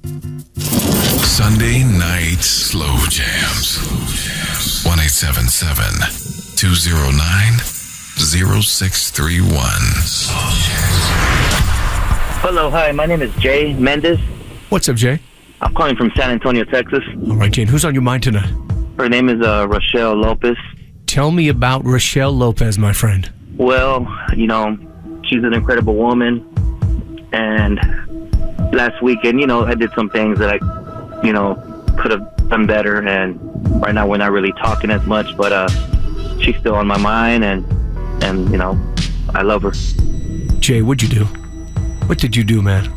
Sunday night slow jams. 1-877-209-0631. Hello, hi. My name is Jay Mendez. What's up, Jay? I'm calling from San Antonio, Texas. All right, Jane. Who's on your mind tonight? Her name is Rochelle Lopez. Tell me about Rochelle Lopez, my friend. Well, you know, she's an incredible woman. And last weekend, you know, I did some things that I, you know, could have done better. And right now we're not really talking as much, but she's still on my mind. And you know, I love her. Jay, what'd you do? What did you do, man?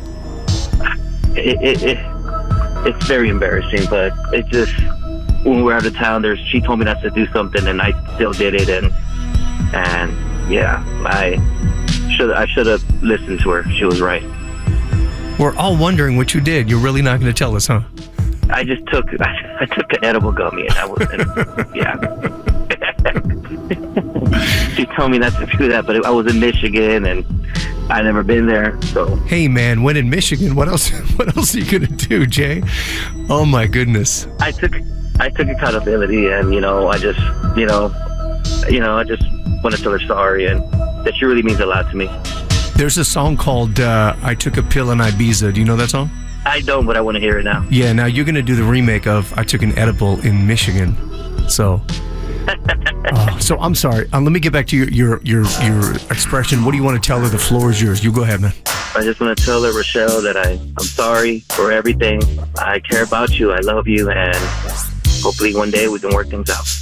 It's very embarrassing, but it just, when we were out of town, she told me not to do something, and I still did it, and yeah, I should have listened to her. She was right. We're all wondering what you did. You're really not going to tell us, huh? I took an edible gummy, and I was, yeah. She told me not to do that, but I was in Michigan, and I never been there, so. Hey, man, when in Michigan, what else are you going to do, Jay? Oh, my goodness. I took accountability, and, you know, I just want to tell her sorry, and that she really means a lot to me. There's a song called I Took a Pill in Ibiza. Do you know that song? I don't, but I want to hear it now. Yeah, now you're going to do the remake of I Took an Edible in Michigan. So... so I'm sorry. Let me get back to your expression. What do you want to tell her? The floor is yours. You go ahead, man. I just want to tell her, Rochelle, that I'm sorry for everything. I care about you. I love you, and hopefully one day we can work things out.